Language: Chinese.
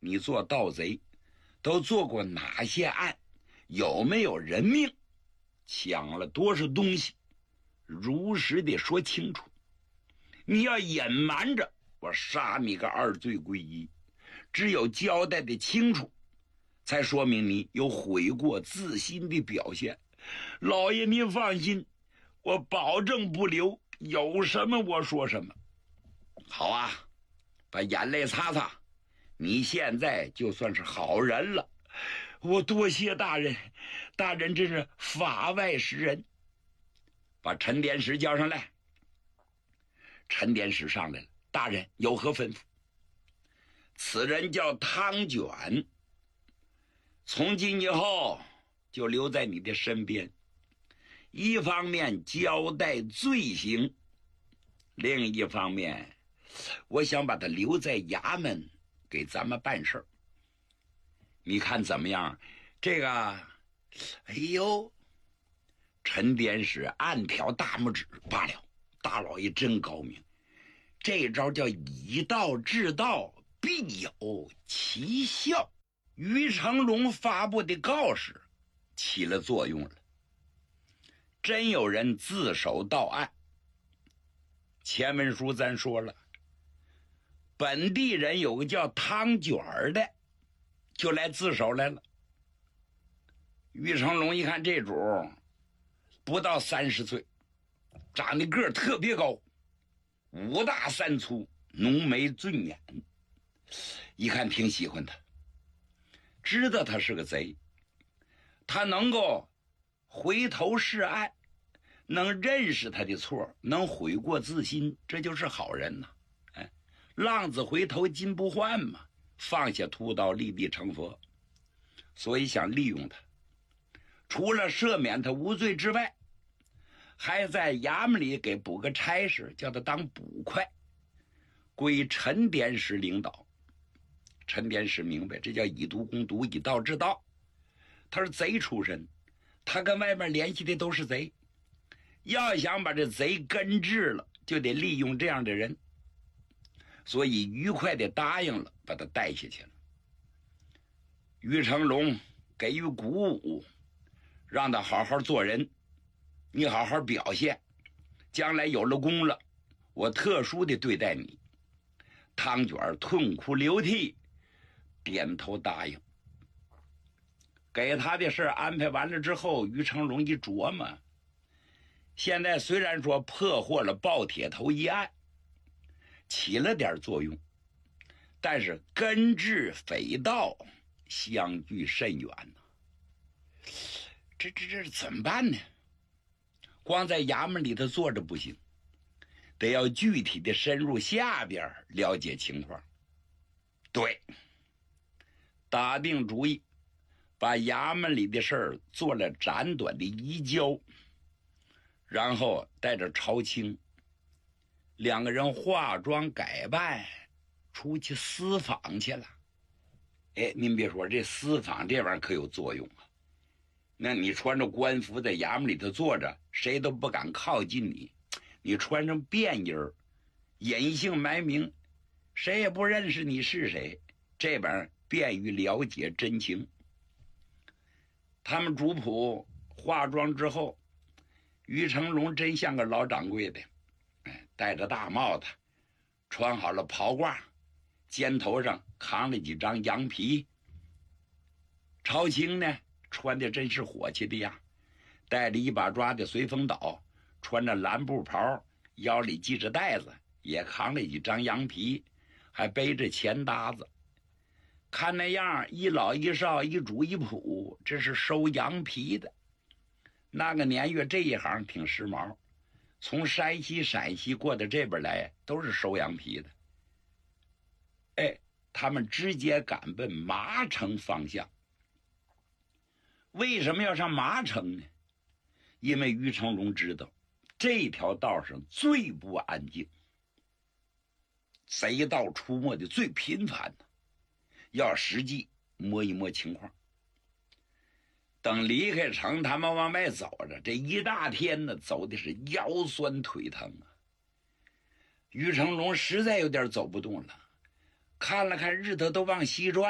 你做盗贼都做过哪些案，有没有人命，抢了多少东西，如实的说清楚。你要隐瞒着，我杀你个二罪归一。只有交代的清楚，才说明你有悔过自新的表现。老爷您放心，我保证不留，有什么我说什么。好啊，把眼泪擦擦，你现在就算是好人了。我多谢大人，大人真是法外施人。把陈典史叫上来。陈典史上来了，大人有何吩咐？此人叫汤卷，从今以后就留在你的身边，一方面交代罪行，另一方面我想把他留在衙门给咱们办事儿。你看怎么样？这个哎呦，陈典史暗挑大拇指，罢了，大老爷真高明，这招叫以道治道，必有奇效。于成龙发布的告示起了作用了，真有人自首到案。前文书咱说了，本地人有个叫汤卷的就来自首来了。于成龙一看这主不到30岁，长得个儿特别高，5大3粗，浓眉俊眼，一看挺喜欢他，知道他是个贼，他能够回头是岸，能认识他的错，能悔过自新，这就是好人呐。浪子回头金不换嘛，放下屠刀立地成佛，所以想利用他，除了赦免他无罪之外，还在衙门里给补个差事，叫他当捕快，归陈典史领导。陈典史明白，这叫以毒攻毒，以道治道。他是贼出身，他跟外面联系的都是贼，要想把这贼根治了，就得利用这样的人，所以愉快的答应了，把他带下去了。于成龙给予鼓舞，让他好好做人，你好好表现，将来有了功了，我特殊的对待你。汤卷痛哭流涕，点头答应。给他的事安排完了之后，于成龙一琢磨，现在虽然说破获了抱铁头一案，起了点作用，但是根治匪盗相距甚远呐。这怎么办呢？光在衙门里头坐着不行，得要具体的深入下边了解情况。对，打定主意，把衙门里的事儿做了简短的移交，然后带着朝清2个人化妆改扮出去私访去了。您别说，这私访这玩意儿可有作用啊。那你穿着官服在衙门里头坐着，谁都不敢靠近你。你穿成便衣儿，隐姓埋名，谁也不认识你是谁，这玩意儿便于了解真情。他们主仆化妆之后，于成龙真像个老掌柜的，戴着大帽子，穿好了袍褂，肩头上扛了几张羊皮。朝清呢，穿的真是火气的呀，带着一把抓的随风倒，穿着蓝布袍，腰里系着带子，也扛了几张羊皮，还背着钱搭子。看那样，一老一少，一主一仆，这是收羊皮的。那个年月这一行挺时髦，从山西陕西过到这边来都是收羊皮的。他们直接赶奔麻城方向。为什么要上麻城呢？因为于成龙知道这条道上最不安静，贼盗出没的最频繁呢，要实际摸一摸情况。等离开城，他们往外走着，这一大天呢，走的是腰酸腿疼啊。于成龙实在有点走不动了，看了看日头都往西转。